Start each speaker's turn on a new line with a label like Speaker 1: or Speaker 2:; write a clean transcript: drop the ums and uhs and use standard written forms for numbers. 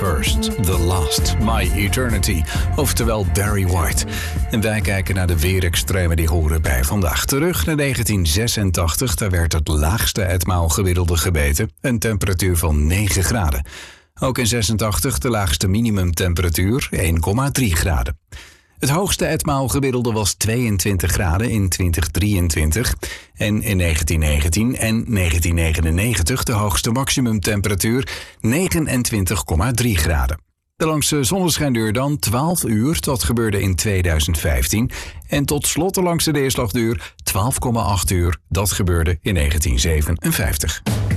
Speaker 1: First, The Last, My Eternity, oftewel Barry White. En wij kijken naar de weerextremen die horen bij vandaag. Terug naar 1986, daar werd het laagste etmaalgemiddelde gemeten, een temperatuur van 9 graden. Ook in 86 de laagste minimumtemperatuur, 1,3 graden. Het hoogste etmaalgemiddelde was 22 graden in 2023 en in 1919 en 1999 de hoogste maximumtemperatuur 29,3 graden. De langste zonneschijnduur dan 12 uur, dat gebeurde in 2015. En tot slot de langste neerslagduur 12,8 uur, dat gebeurde in 1957.